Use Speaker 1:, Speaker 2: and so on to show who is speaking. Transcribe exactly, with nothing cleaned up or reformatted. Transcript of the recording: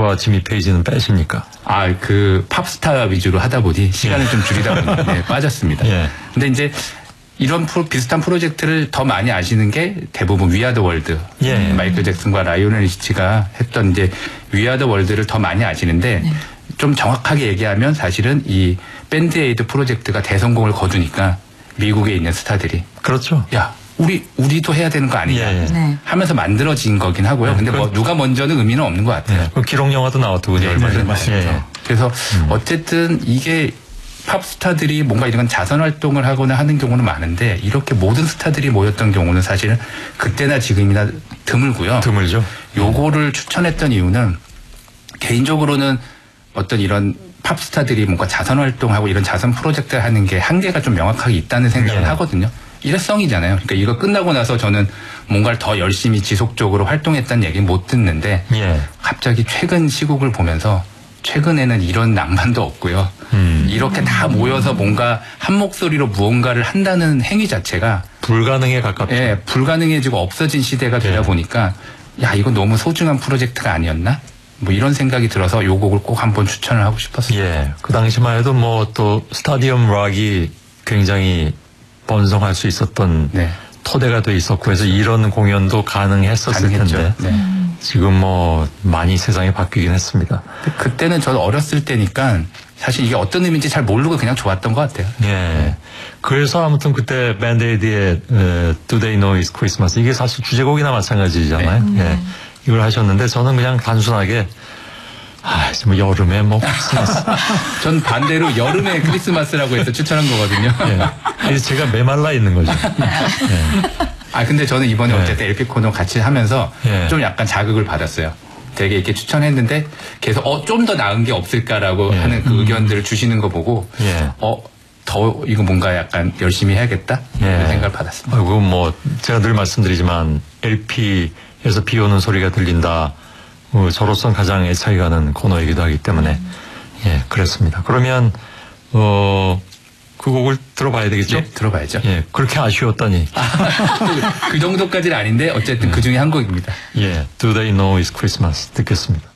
Speaker 1: 팝스타와 지미 페이지는 빼십니까?
Speaker 2: 아, 그 팝스타 위주로 하다 보니 시간을
Speaker 1: 예.
Speaker 2: 좀 줄이다 보니 네, 빠졌습니다.
Speaker 1: 예.
Speaker 2: 근데 이제 이런 프로, 비슷한 프로젝트를 더 많이 아시는 게 대부분 위아더 월드.
Speaker 1: 예.
Speaker 2: 마이클 잭슨과 라이오넬 리치가 했던 이제 위아더 월드를 더 많이 아시는데 네. 좀 정확하게 얘기하면 사실은 이 밴드 에이드 프로젝트가 대성공을 거두니까 미국에 있는 스타들이
Speaker 1: 그렇죠.
Speaker 2: 야, 우리 우리도 해야 되는 거 아니냐
Speaker 1: 예.
Speaker 3: 네.
Speaker 2: 하면서 만들어진 거긴 하고요.
Speaker 1: 네.
Speaker 2: 근데 뭐 누가 먼저는 의미는 없는 것 같아요.
Speaker 1: 예. 그 기록 영화도 나왔더군요.
Speaker 2: 네,
Speaker 1: 얼마 전에.
Speaker 2: 맞습니다.
Speaker 1: 예.
Speaker 2: 그래서
Speaker 1: 음.
Speaker 2: 어쨌든 이게 팝스타들이 뭔가 이런 자선 활동을 하거나 하는 경우는 많은데 이렇게 모든 스타들이 모였던 경우는 사실은 그때나 지금이나 드물고요.
Speaker 1: 드물죠.
Speaker 2: 요거를 추천했던 이유는 개인적으로는 어떤 이런 팝스타들이 뭔가 자선 활동하고 이런 자선 프로젝트를 하는 게 한계가 좀 명확하게 있다는 생각을
Speaker 1: 예.
Speaker 2: 하거든요. 일회성이잖아요. 그러니까 이거 끝나고 나서 저는 뭔가를 더 열심히 지속적으로 활동했다는 얘기는 못 듣는데
Speaker 1: 예.
Speaker 2: 갑자기 최근 시국을 보면서 최근에는 이런 낭만도 없고요.
Speaker 1: 음.
Speaker 2: 이렇게 다 모여서 뭔가 한 목소리로 무언가를 한다는 행위 자체가
Speaker 1: 불가능에 가깝죠.
Speaker 2: 예, 불가능해지고 없어진 시대가 되다
Speaker 1: 예.
Speaker 2: 보니까 야, 이거 너무 소중한 프로젝트가 아니었나? 뭐 이런 생각이 들어서 요 곡을 꼭 한번 추천을 하고 싶었어요.
Speaker 1: 예. 그 당시만 해도 뭐 또 스타디움 락이 굉장히 번성할 수 있었던
Speaker 2: 네.
Speaker 1: 토대가 돼 있었고 그래서 이런 공연도 가능했었을
Speaker 2: 가능했죠.
Speaker 1: 텐데
Speaker 2: 네.
Speaker 1: 지금 뭐 많이 세상이 바뀌긴 했습니다.
Speaker 2: 그때는 저는 어렸을 때니까 사실 이게 어떤 의미인지 잘 모르고 그냥 좋았던 것 같아요.
Speaker 1: 예. 그래서 아무튼 그때 밴드에이드의 Do They Know It's Christmas 이게 사실 주제곡이나 마찬가지잖아요.
Speaker 3: 네.
Speaker 1: 예. 이걸 하셨는데 저는 그냥 단순하게 아, 뭐 여름에 뭐 크리스마스.
Speaker 2: 전 반대로 여름에 크리스마스라고 해서 추천한 거거든요.
Speaker 1: 예. 제가 메말라 있는 거죠. 예.
Speaker 2: 아, 근데 저는 이번에
Speaker 1: 예.
Speaker 2: 어쨌든 엘피 코너 같이 하면서
Speaker 1: 예.
Speaker 2: 좀 약간 자극을 받았어요. 되게 이렇게 추천했는데 계속 어, 좀 더 나은 게 없을까라고
Speaker 1: 예.
Speaker 2: 하는 그 의견들을 주시는 거 보고
Speaker 1: 예.
Speaker 2: 어, 더 이거 뭔가 약간 열심히 해야겠다
Speaker 1: 예.
Speaker 2: 이런 생각을 받았습니다.
Speaker 1: 아이고 뭐 제가 늘 말씀드리지만 엘피에서 비 오는 소리가 들린다. 어, 저로선 가장 애착이 가는 코너이기도 하기 때문에 예 그랬습니다. 그러면 어, 그 곡을 들어봐야 되겠죠?
Speaker 2: 네, 들어봐야죠.
Speaker 1: 예, 그렇게 아쉬웠다니.
Speaker 2: 그 정도까지는 아닌데 어쨌든 그 중에 한 곡입니다.
Speaker 1: 예, Do They Know It's Christmas 듣겠습니다.